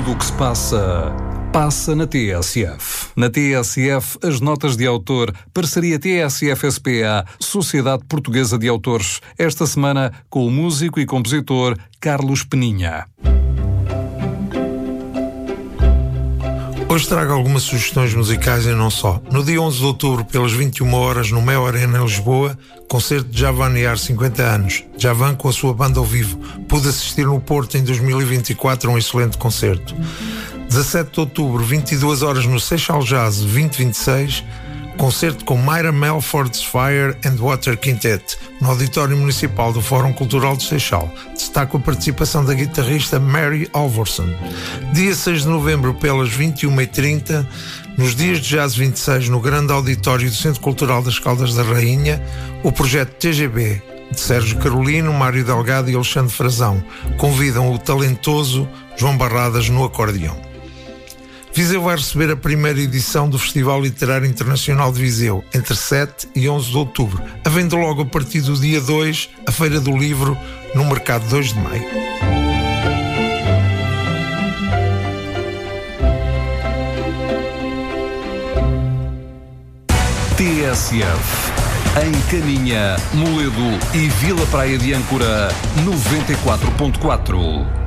Tudo o que se passa, passa na TSF. Na TSF, as notas de autor, parceria TSF-SPA, Sociedade Portuguesa de Autores. Esta semana, com o músico e compositor Carlos Peninha. Hoje trago algumas sugestões musicais e não só. No dia 11 de outubro, pelas 21 horas, no Mel Arena, em Lisboa, concerto de Djavan e 50 anos. Djavan com a sua banda ao vivo. Pude assistir no Porto em 2024 a um excelente concerto. 17 de outubro, 22 horas, no Seixal Jazz 2026, concerto com Myra Melford's Fire and Water Quintet, no Auditório Municipal do Fórum Cultural de Seixal. Destaco a participação da guitarrista Mary Alvorson. Dia 6 de novembro, pelas 21h30, nos Dias de Jazz 26, no Grande Auditório do Centro Cultural das Caldas da Rainha, o projeto TGB, de Sérgio Carolino, Mário Delgado e Alexandre Frazão, convidam o talentoso João Barradas no acordeão. Viseu vai receber a primeira edição do Festival Literário Internacional de Viseu, entre 7 e 11 de outubro, havendo logo a partir do dia 2 a Feira do Livro no Mercado 2 de Maio. TSF, em Caninha, Moledo e Vila Praia de Âncora, 94.4.